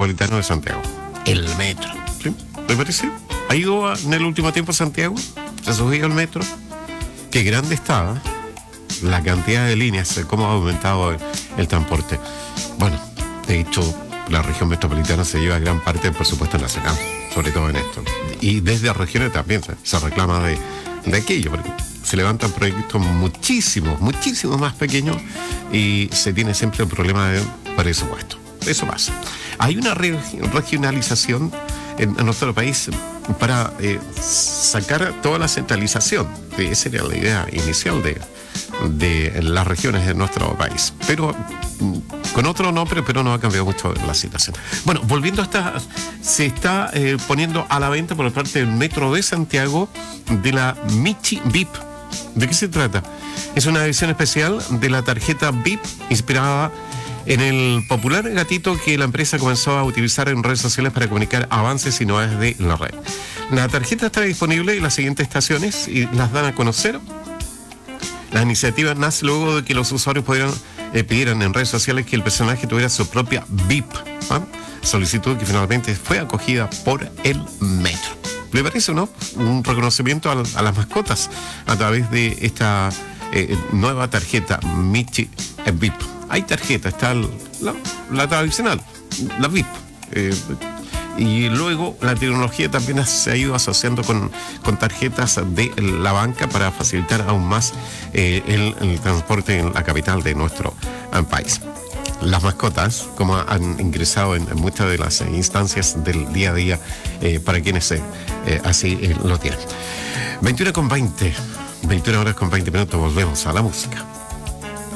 Metropolitano de Santiago. El metro. ¿Sí? ¿Me parece? ¿Ha ido en el último tiempo a Santiago? ¿Se ha subido al metro? Qué grande estaba la cantidad de líneas, cómo ha aumentado el transporte. Bueno, de hecho, la región metropolitana se lleva gran parte del presupuesto nacional, sobre todo en esto. Y desde regiones también se reclama de aquello, porque se levantan proyectos muchísimos más pequeños y se tiene siempre el problema de presupuesto. Eso pasa. Hay una regionalización en nuestro país para sacar toda la centralización. Esa era la idea inicial de las regiones de nuestro país. Pero con otro nombre, pero no ha cambiado mucho la situación. Bueno, volviendo a se está poniendo a la venta por parte del Metro de Santiago de la Michi VIP. ¿De qué se trata? Es una edición especial de la tarjeta VIP inspirada en el popular gatito que la empresa comenzó a utilizar en redes sociales para comunicar avances y novedades de la red. La tarjeta estará disponible en las siguientes estaciones y las dan a conocer. La iniciativa nace luego de que los usuarios pidieran en redes sociales que el personaje tuviera su propia VIP. Solicitud que finalmente fue acogida por el Metro. ¿Le parece o no? Un reconocimiento a las mascotas a través de esta nueva tarjeta Michi VIP. Hay tarjeta, está la tradicional, la VIP. Y luego la tecnología también se ha ido asociando con tarjetas de la banca para facilitar aún más el transporte en la capital de nuestro país. Las mascotas, como han ingresado en muchas de las instancias del día a día para quienes así lo tienen. 21 horas con 20 minutos, volvemos a la música.